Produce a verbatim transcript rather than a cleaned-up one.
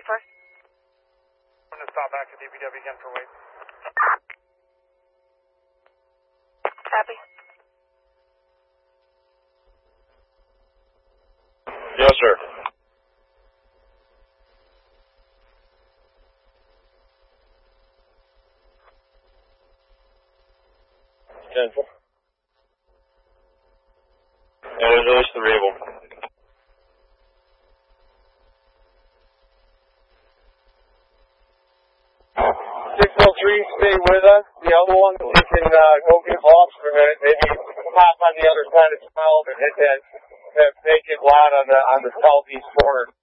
for? I'm going to stop back to D P W again for weight. Copy. Yes, sir. ten four. And there's at least three of them. six oh three, stay with us. The other one, we can uh, go get lost for a minute. Maybe hop on the other side of twelve and hit that, that vacant lot on the on the southeast corner.